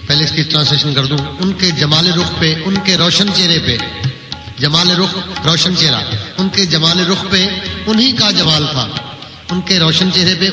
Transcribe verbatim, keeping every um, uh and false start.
पहले इसकी ट्रांसलेशन कर दूं। उनके जमाल रुख पे, उनके रोशन चेहरे पे, जमाल रुख रोशन चेहरा, उनके जमाल रुख पे उन्हीं का जमाल था, उनके रोशन चेहरे पे